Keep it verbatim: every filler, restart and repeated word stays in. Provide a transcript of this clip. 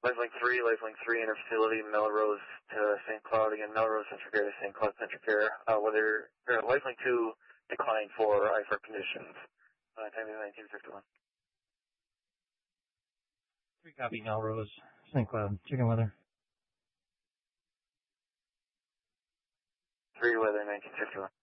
Lifelink three, Lifelink three, interfacility, Melrose to Saint Cloud, again, Melrose, Centric Air to Saint Cloud, Centric Air. Uh, whether, uh, Lifelink two declined for I F R conditions. Uh, time is nineteen fifty-one. Three copy, Melrose, Saint Cloud, chicken weather. Three weather, nineteen fifty-one.